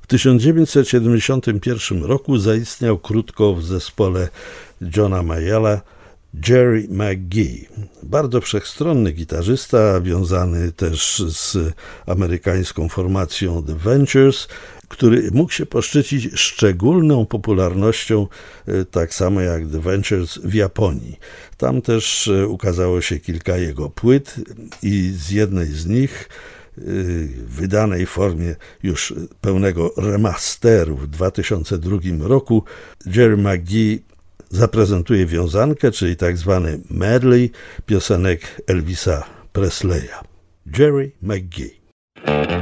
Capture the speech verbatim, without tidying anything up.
tysiąc dziewięćset siedemdziesiątym pierwszym roku zaistniał krótko w zespole Johna Mayalla Jerry McGee, bardzo wszechstronny gitarzysta, wiązany też z amerykańską formacją The Ventures, który mógł się poszczycić szczególną popularnością, tak samo jak The Ventures w Japonii. Tam też ukazało się kilka jego płyt i z jednej z nich, wydanej w formie już pełnego remasteru w dwa tysiące drugim roku, Jerry McGee zaprezentuje wiązankę, czyli tak zwany medley piosenek Elvisa Presleya. Jerry McGee.